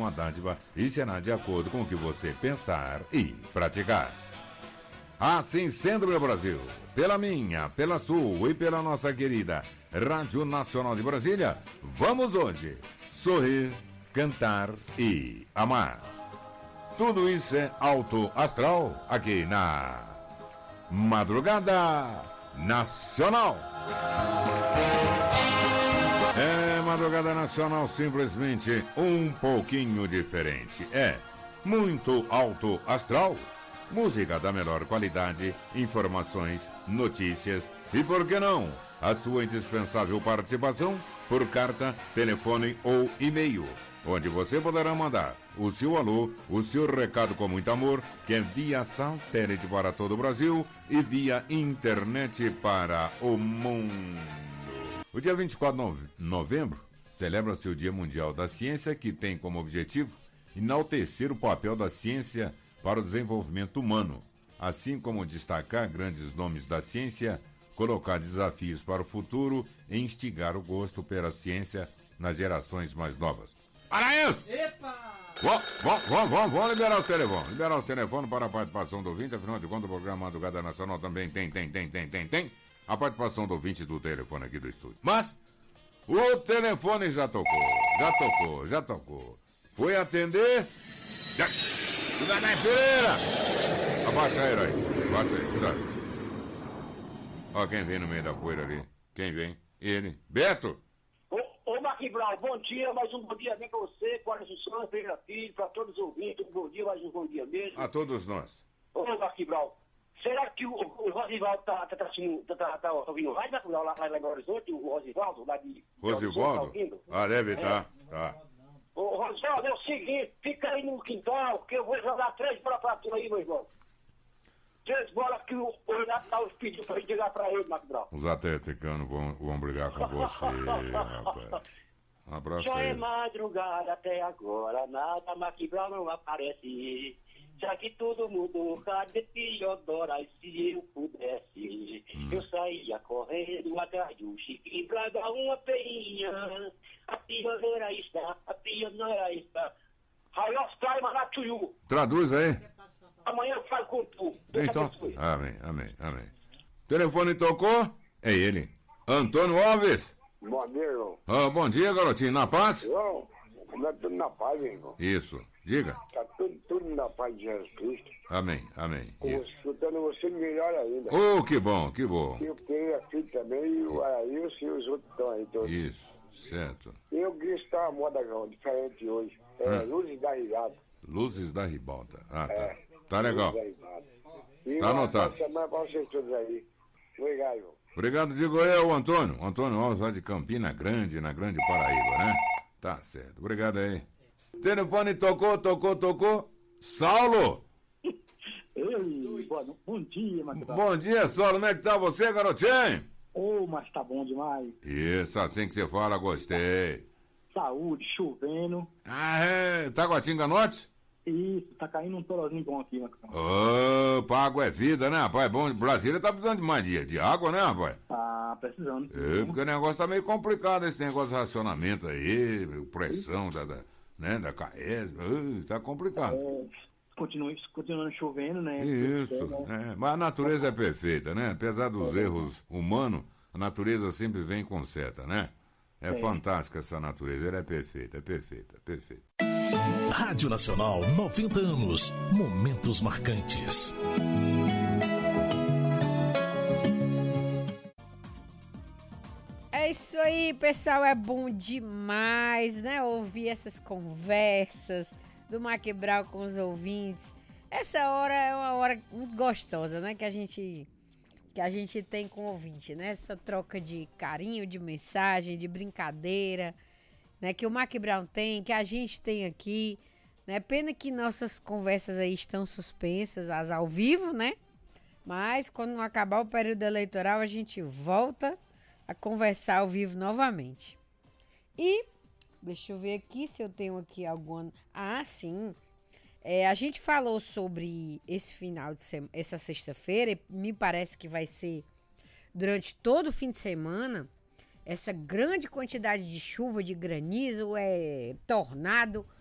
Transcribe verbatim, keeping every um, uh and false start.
uma dádiva e será de acordo com o que você pensar e praticar. Assim sendo, meu Brasil, pela minha, pela sua e pela nossa querida Rádio Nacional de Brasília, vamos hoje sorrir, cantar e amar. Tudo isso é alto astral aqui na Madrugada Nacional. É Madrugada Nacional simplesmente um pouquinho diferente. É muito alto astral. Música da melhor qualidade, informações, notícias e, por que não, a sua indispensável participação por carta, telefone ou e-mail, onde você poderá mandar o seu alô, o seu recado com muito amor, que é via satélite para todo o Brasil e via internet para o mundo. O dia vinte e quatro de novembro celebra-se o Dia Mundial da Ciência, que tem como objetivo enaltecer o papel da ciência para o desenvolvimento humano, assim como destacar grandes nomes da ciência, colocar desafios para o futuro e instigar o gosto pela ciência nas gerações mais novas. Para isso! Epa! Vamos liberar os telefones. Liberar os telefones para a participação do ouvinte. Afinal de contas, o programa Madrugada Nacional também tem, tem, tem, tem, tem, tem a participação do ouvinte do telefone aqui do estúdio. Mas o telefone já tocou, já tocou, já tocou. Foi atender... Já... Cuidado aí, Pereira! Abaixa aí, aí. Abaixa aí, cuidado. Ó, quem vem no meio da poeira ali. Quem vem? Ele. Beto! Ô, ô Maquibral, bom dia, mais um bom dia bem pra você, Cláudio Susana, Pereira Filho, pra todos os ouvintes, um bom dia, mais um bom dia mesmo. A todos nós. Ô, Maquibral, será que o, o Rosivaldo tá, tá, tá, tá, tá, tá ouvindo rádio, Maquibral, lá, lá em Belo Horizonte, o Rosivaldo, lá de... Rosivaldo? Tá ah, deve é. tá, tá. Ô, Rosivaldo, é o seguinte, fica aí no quintal, que eu vou jogar três bolas pra tu aí, meu irmão. Três bolas que o Renato Alves pediu pra gente jogar pra ele, Maquibral. Os atleticanos vão, vão brigar com você, rapaz. Um abraço Já aí. é madrugada até agora, nada, Maquibral não aparece. Já que tudo mudou, cadê Teodora? E se eu pudesse, hum. eu saía correndo atrás do Chiquinho pra dar uma peinha. A pioneira está, a pioneira está. Aí nós traímos lá to you. Traduz aí. Amanhã eu falo com tu. Então, amém, amém, amém. Telefone tocou? É ele. Antônio Alves. Bom dia, irmão. Ah, bom dia, garotinho. Na paz? Irmão, como é tudo na paz, irmão? Isso. Diga. Tá tudo, tudo na paz de Jesus Cristo. Amém, amém. Isso. Escutando você melhor ainda. Oh, que bom, que bom. Eu tenho a filha também, e o Araílson e os outros estão aí todos. Isso, certo. Eu quis estar uma moda não, diferente hoje. É, Ah. Luzes da Risada. Luzes da Ribalta. Ah, tá. É. Tá legal. Luzes da Risada. E Tá uma anotado. boa semana pra vocês todos aí. Obrigado, irmão. Obrigado, digo eu, Antônio. Antônio Alves, lá de Campina Grande, na Grande Paraíba, né? Tá certo. Obrigado aí. Telefone tocou, tocou, tocou. Saulo! Ei, boa, bom dia, Maquibral. Bom dia, Saulo. Como é que tá você, garotinho? Ô, mas tá bom demais. Isso, assim que você fala, gostei. Saúde, chovendo. Ah, é? Taguatinga Norte? Isso, tá caindo um torozinho bom aqui, Maquibral. Opa, água é vida, né, rapaz? É bom, Brasília tá precisando de mais de, de água, né, rapaz? Tá precisando. É, porque o negócio tá meio complicado, esse negócio de racionamento aí, pressão da, da, né, da Caes, uh, tá complicado. É, continua, continuando chovendo, né? Isso, É, né? é, mas a natureza é perfeita, né? Apesar dos É. erros humanos, a natureza sempre vem com seta, né? É, É. fantástica essa natureza, ela é perfeita, é perfeita, é perfeita. Rádio Nacional, noventa anos. Momentos marcantes. É isso aí, pessoal. É bom demais, né? Ouvir essas conversas do Maquibral com os ouvintes. Essa hora é uma hora muito gostosa, né? Que a gente, que a gente tem com o ouvinte, né? Essa troca de carinho, de mensagem, de brincadeira, né? Que o Maquibral tem, que a gente tem aqui. Né? Pena que nossas conversas aí estão suspensas, as ao vivo, né? Mas quando acabar o período eleitoral, a gente volta a conversar ao vivo novamente. E, deixa eu ver aqui se eu tenho aqui alguma... Ah, sim. É, a gente falou sobre esse final de semana, essa sexta-feira, e me parece que vai ser durante todo o fim de semana, essa grande quantidade de chuva, de granizo, é tornado...